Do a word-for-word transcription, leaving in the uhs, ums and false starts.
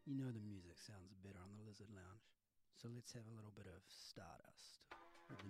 You know the music sounds better on the Lizard Lounge, so let's have a little bit of Stardust.